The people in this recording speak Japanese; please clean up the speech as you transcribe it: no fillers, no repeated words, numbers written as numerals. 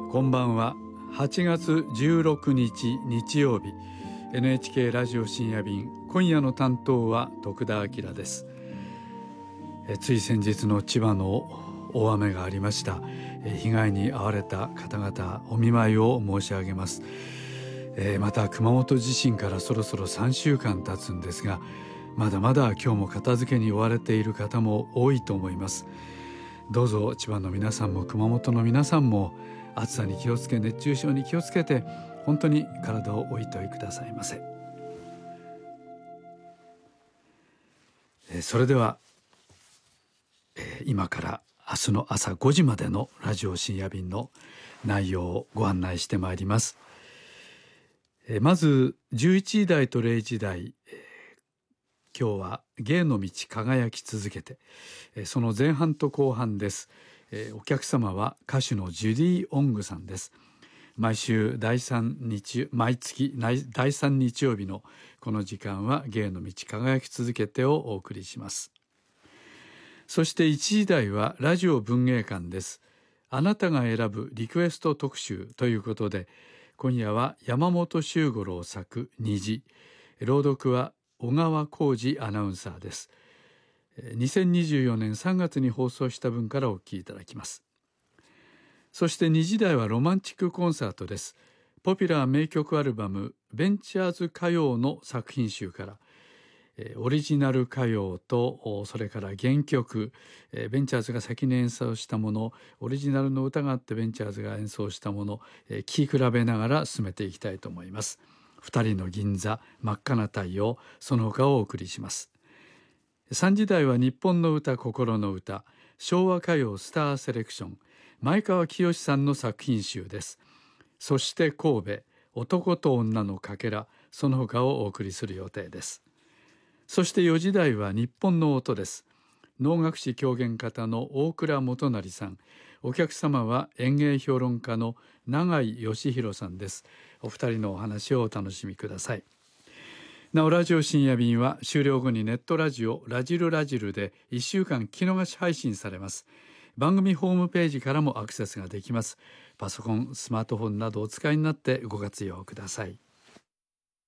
こんばんは。8月16日日曜日、 NHK ラジオ深夜便、今夜の担当は徳田明です。つい先日の千葉の大雨がありました。被害に遭われた方々、お見舞いを申し上げます。また熊本地震からそろそろ3週間経つんですが、まだまだ今日も片付けに追われている方も多いと思います。どうぞ千葉の皆さんも熊本の皆さんも暑さに気をつけ、熱中症に気をつけて、本当に体をおいといくださいませ。それでは、今から明日の朝5時までのラジオ深夜便の内容をご案内してまいります。まず11時台と0時台、今日は芸の道輝き続けて、その前半と後半です。お客様は歌手のジュディ・オングさんです。毎月第3日曜日のこの時間は芸の道輝き続けてをお送りします。そして1時台はラジオ文芸館です。あなたが選ぶリクエスト特集ということで、今夜は山本周五郎作虹、朗読は小川浩二アナウンサーです。2024年3月に放送した分からお聞きいただきます。そして2時台はロマンチックコンサートです。ポピュラー名曲アルバムベンチャーズ歌謡の作品集から、オリジナル歌謡とそれから原曲、ベンチャーズが先に演奏したもの、オリジナルの歌があってベンチャーズが演奏したもの、聴き比べながら進めていきたいと思います。二人の銀座、真っ赤な太陽、その他をお送りします。3時台は日本の歌、心の歌、昭和歌謡スターセレクション、前川清さんの作品集です。そして神戸、男と女のかけら、その他をお送りする予定です。そして4時台は日本の音です。能楽師狂言方の大倉元就さん、お客様は演芸評論家の永井義弘さんです。お二人のお話をお楽しみください。なおラジオ深夜便は終了後にネットラジオラジルラジルで1週間聞き逃し配信されます。番組ホームページからもアクセスができます。パソコン、スマートフォンなどお使いになってご活用ください。